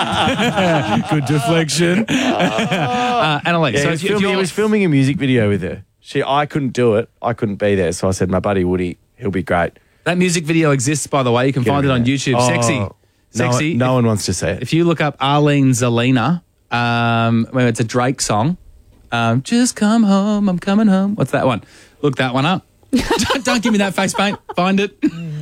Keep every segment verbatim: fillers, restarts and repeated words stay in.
Good deflection. uh, Annalise, Yeah, so he, was if, you- if filming, he you're... was filming a music video with her. She, I couldn't do it. I couldn't be there. So I said, my buddy Woody, he'll be great. That music video exists, by the way. You can Get find him it in on there. YouTube. Oh, Sexy. No, Sexy. one- no one wants to see it. If you look up Arlene Zelina, um, well, it's a Drake song. Um, Just come home, I'm coming home. What's that one? Look that one up. don't, don't give me that face paint. Find it.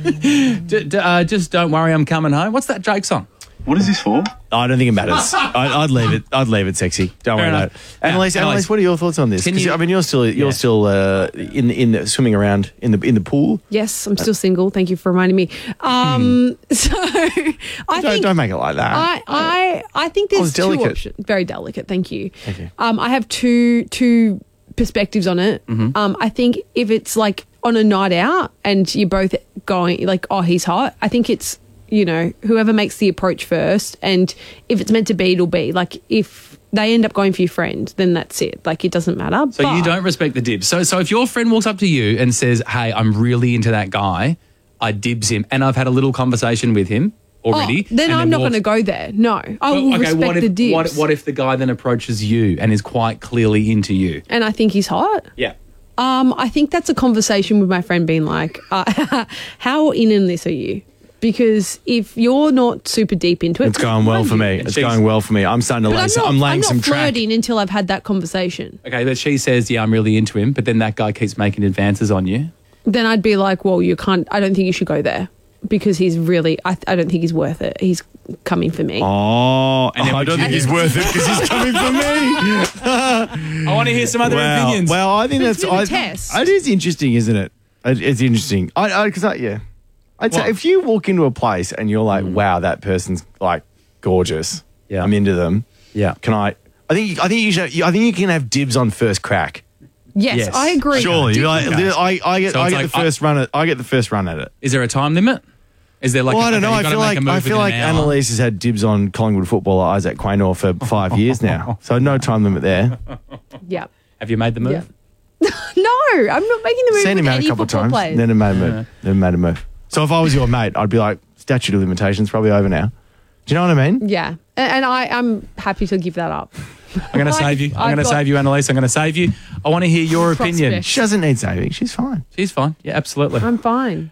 D- d- uh, just don't worry, I'm coming home. What's that Drake song? What is this for? I don't think it matters. I, I'd leave it. I'd leave it sexy. Don't Fair worry about it. enough. Annalise, Now, Annalise, Annalise, what are your thoughts on this? can 'Cause, you- I mean, you're still you're Yeah. still uh, in in the, swimming around in the in the pool. Yes, I'm still single. Thank you for reminding me. Um, so I Don't, think don't make it like that. I, I I think there's was two delicate. options. Very delicate. Thank you. Thank you. Um, I have two two perspectives on it. Mm-hmm. Um, I think if it's like on a night out and you're both going like, oh, he's hot. I think it's, you know, whoever makes the approach first, and if it's meant to be, it'll be. Like if they end up going for your friend, then that's it. Like it doesn't matter. So you don't respect the dibs. So so if your friend walks up to you and says, hey, I'm really into that guy, I dibs him, and I've had a little conversation with him already. Oh, then and I'm not walks- going to go there. No, I Well, will okay, respect what if, the dibs. What, what if the guy then approaches you and is quite clearly into you? and I think he's hot. Yeah. Um, I think that's a conversation with my friend being like, uh, how in in this are you? Because if you're not super deep into it, It's going well mind for you. me. And It's she's- going well for me. I'm starting to But lay I'm some, not, I'm laying I'm some not track. flirting until I've had that conversation. Okay, but she says, yeah, I'm really into him, but then that guy keeps making advances on you. Then I'd be like, well, you can't, I don't think you should go there because he's really, I, I don't think he's worth it. He's coming for me. Oh, And then I would don't you- think he's worth it because he's coming for me. I want to hear some other Wow. opinions. Well, I think But it's that's been a I, test. It is interesting, isn't it? It- It's interesting. I because I, yeah, I'd say What? if you walk into a place and you're like, wow, that person's like gorgeous. Yeah. I'm into them. Yeah. Can I? I think I think you should. I think you can have dibs on first crack. yes, yes. I agree. Surely, Did- like, Okay. I, I get So I it's get like, the first run at I get the first run at it. Is there a time limit? Is there like Well, a, I don't okay, know. you've I gotta feel make like a move I feel within like an hour? Annalise has had dibs on Collingwood footballer Isaac Quaynor for five years now, so no time limit there. Yeah. Have you made the move? Yeah. No, I'm not making the move Seen with him out any a couple of football times, players. never made a move. Never made a move. So if I was your mate, I'd be like, statute of limitations probably over now. Do you know what I mean? Yeah, and, and I, I'm happy to give that up. I'm going to save you. I'm I've going to got- save you, Annalise. I'm going to save you. I want to hear your opinion. Prospect. She doesn't need saving. She's fine. She's fine. Yeah, absolutely. I'm fine.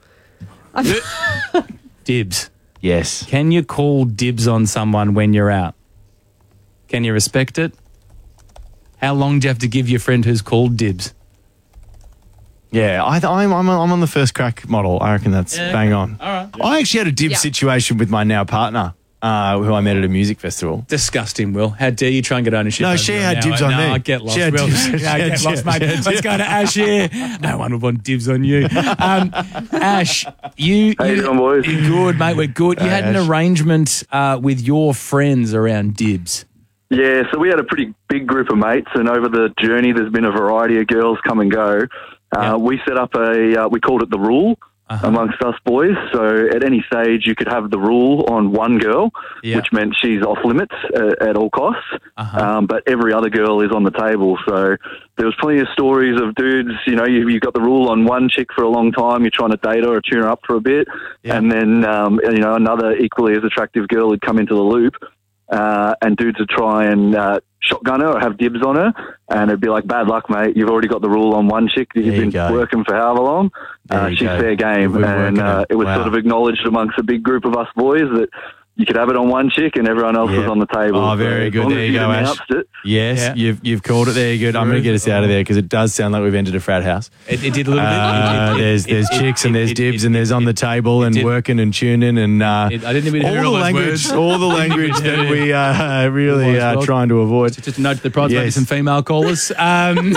I'm- Dibs. Yes. Can you call dibs on someone when you're out? Can you respect it? How long do you have to give your friend who's called dibs? Yeah, I, I'm, I'm, I'm on the first crack model. I reckon that's Yeah. bang on. All right. I actually had a dib Yeah. situation with my now partner, uh, who I met at a music festival. Disgusting, Will. How dare you try and get ownership? No, over she me had now? dibs no, on me. I get lost, She had Will. dibs- No, she I had- get she lost, had- mate. she had- Let's go to Ash here. No one would want dibs on you. Um, Ash, you... How you you doing, boys? You're good, mate. We're good. You Hey, had an Ash. arrangement uh, with your friends around dibs. Yeah, so we had a pretty big group of mates, and over the journey, there's been a variety of girls come and go. Uh, Yeah. We set up a, uh, we called it the rule Uh-huh. amongst us boys. So at any stage, you could have the rule on one girl, Yeah. which meant she's off limits uh, at all costs. Uh-huh. Um, but every other girl is on the table. So there was plenty of stories of dudes, you know, you, you've got the rule on one chick for a long time, you're trying to date her or tune her up for a bit, Yeah. and then, um, you know, another equally as attractive girl would come into the loop. Uh, and dudes would try and uh, shotgun her or have dibs on her, and it'd be like, bad luck, mate. You've already got the rule on one chick that There you've you been go. working for however long. There Uh, you she's go. fair game. We've been And working uh, it. it was Wow. sort of acknowledged amongst a big group of us boys that you could have it on one chick and everyone else Yeah. was on the table. Oh, very So as good. long There as you go, Ash. announced it, Yes, Yeah. you've you've called it there. You're good. I'm going to get us out of there because it does sound like we've entered a frat house. It, it did a little Uh, bit. there's there's It- it- chicks and it- there's it- dibs it- and there's it- on the it- table and did. working and tuning and uh, It- I didn't even hear all all the those language, words. all the language that we uh, really Otherwise, are well, trying to avoid. Just a note to the prize, maybe Yes. some female callers. Um,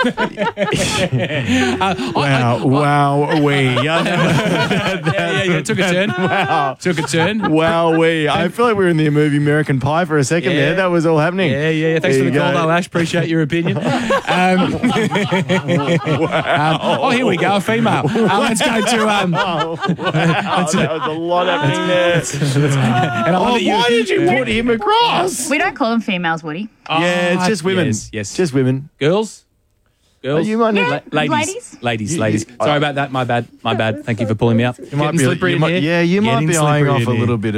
uh, Wow, wow, we. yeah, yeah, yeah. Took a turn. Wow. Took a turn. Wow, we. I feel like we were in the movie American Pie for a second Yeah. there. That was all happening. Yeah, yeah, yeah. Thanks There for the you call, go. though, Ash. Appreciate your opinion. Um, um, oh, here we go. A female. Uh, let's go to. Um, Oh, wow. That was a lot happening there. and I love Oh, that you, why did you put him across? We don't call them females, Woody. Yeah, it's just women. Yes, yes. Just women. Girls? Girls? Oh, you might need- La- ladies. Ladies. Ladies, You- ladies. you- Sorry about that. My bad. My bad. Thank you for pulling me up. You might Getting be, slippery you in might, here. yeah, you might Getting be eyeing slippery off in a here. little bit